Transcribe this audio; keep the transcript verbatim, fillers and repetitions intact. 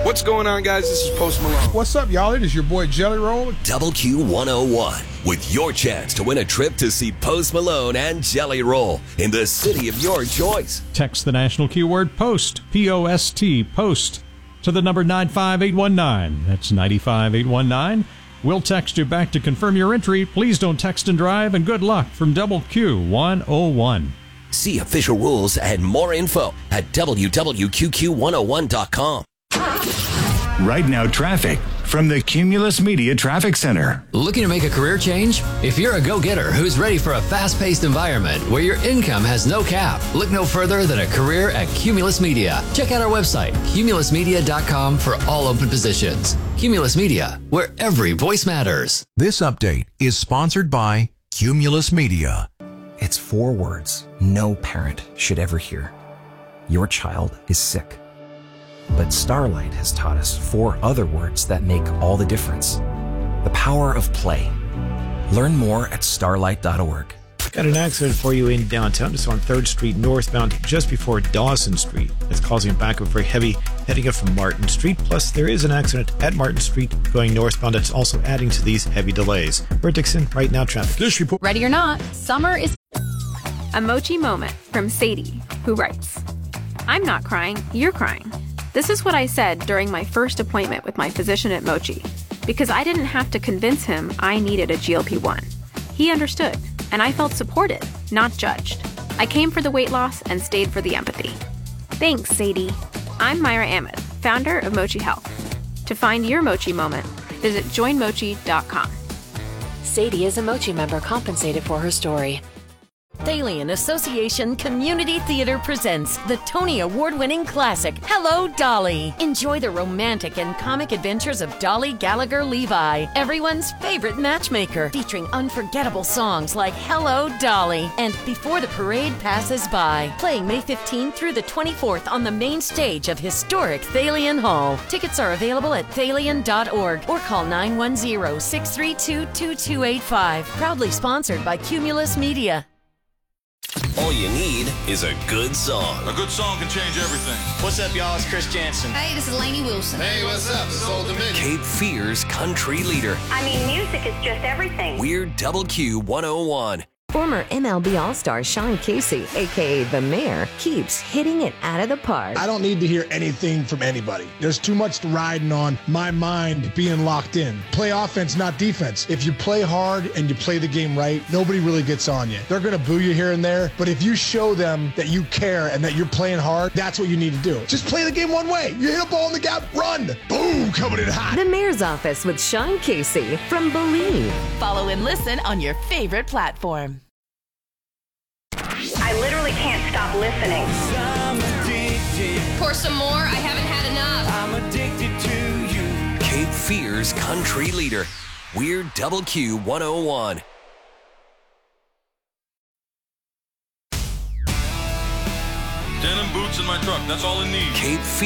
What's going on, guys? This is Post Malone. What's up, y'all? It is your boy Jelly Roll. Double Q one oh one with your chance to win a trip to see Post Malone and Jelly Roll in the city of your choice. Text the national keyword POST, P O S T, POST, to the number nine five eight one nine. That's nine five eight one nine. We'll text you back to confirm your entry. Please don't text and drive, and good luck from Double Q one oh one. See official rules and more info at w w q q one oh one dot com. Right now, traffic from the Cumulus Media Traffic Center. Looking to make a career change? If you're a go-getter who's ready for a fast-paced environment where your income has no cap, look no further than a career at Cumulus Media. Check out our website, cumulus media dot com, for all open positions. Cumulus Media, where every voice matters. This update is sponsored by Cumulus Media. It's four words no parent should ever hear. Your child is sick. But Starlight has taught us four other words that make all the difference. The power of play. Learn more at starlight dot org. Got an accident for you in downtown, just on third Street northbound, just before Dawson Street. It's causing a backup very heavy heading up from Martin Street. Plus, there is an accident at Martin Street going northbound that's also adding to these heavy delays. Bert Dixon, right now traffic. This report. Ready or not, summer is a Mochi moment from Sadie, who writes, I'm not crying, you're crying. This is what I said during my first appointment with my physician at Mochi, because I didn't have to convince him I needed a G L P one. He understood, and I felt supported, not judged. I came for the weight loss and stayed for the empathy. Thanks, Sadie. I'm Myra Ahmed, founder of Mochi Health. To find your Mochi moment, visit join mochi dot com. Sadie is a Mochi member compensated for her story. Thalian Association Community Theater presents the Tony Award-winning classic, Hello, Dolly. Enjoy the romantic and comic adventures of Dolly Gallagher Levi, everyone's favorite matchmaker, featuring unforgettable songs like Hello, Dolly and Before the Parade Passes By. Playing May fifteenth through the twenty-fourth on the main stage of historic Thalian Hall. Tickets are available at thalian dot org or call nine one zero, six three two, two two eight five. Proudly sponsored by Cumulus Media. All you need is a good song. A good song can change everything. What's up, y'all? It's Chris Jansen. Hey, this is Lainey Wilson. Hey, what's up? This is Old Dominion. Cape Fear's country leader. I mean, music is just everything. We're Double Q one oh one. Former M L B All-Star Sean Casey, a k a. The Mayor, keeps hitting it out of the park. I don't need to hear anything from anybody. There's too much riding on my mind being locked in. Play offense, not defense. If you play hard and you play the game right, nobody really gets on you. They're going to boo you here and there, but if you show them that you care and that you're playing hard, that's what you need to do. Just play the game one way. You hit a ball in the gap, run. Boom, coming in hot. The Mayor's Office with Sean Casey from Believe. Follow and listen on your favorite platform. I literally can't stop listening. Pour some more. I haven't had enough. I'm addicted to you. Cape Fear's country leader. We're Double Q one oh one. Denim boots in my truck. That's all I need. Cape Fear.